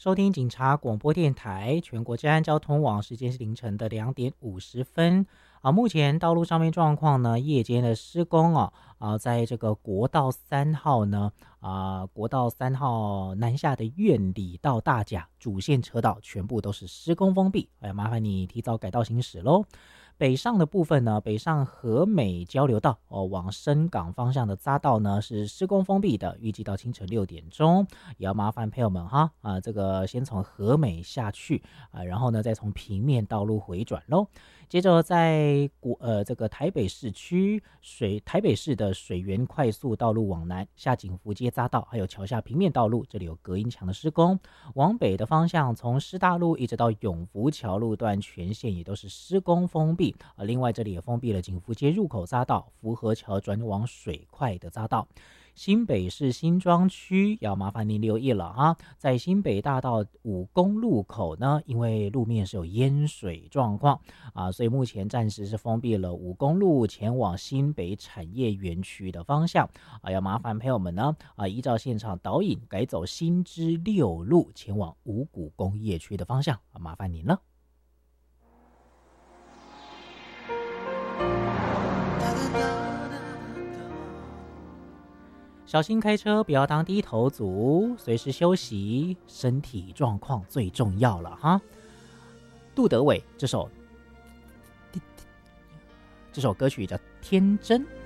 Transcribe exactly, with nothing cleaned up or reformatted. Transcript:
收听警察广播电台全国治安交通网，时间是凌晨的两点五十分啊。目前道路上面状况呢，夜间的施工啊啊，在这个国道三号呢啊，国道三号南下的苑里到大甲主线车道全部都是施工封闭，哎，麻烦你提早改道行驶喽。北上的部分呢，北上和美交流道哦，往深港方向的匝道呢是施工封闭的，预计到清晨六点钟，也要麻烦朋友们哈啊，这个先从和美下去啊，然后呢再从平面道路回转喽。接着在国呃这个台北市区水台北市的水源快速道路往南下景福街匝道，还有桥下平面道路，这里有隔音墙的施工。往北的方向，从师大路一直到永福桥路段全线也都是施工封闭。呃，另外这里也封闭了景福街入口匝道、福和桥转往水块的匝道。新北市新庄区要麻烦您留意了哈，在新北大道五公路口呢，因为路面是有淹水状况啊，所以目前暂时是封闭了五公路前往新北产业园区的方向啊，要麻烦朋友们呢啊，依照现场导引改走新知六路前往五股工业区的方向啊，麻烦您了。小心开车，不要当低头族，随时休息，身体状况最重要了哈。杜德伟这首这首歌曲叫《天真》。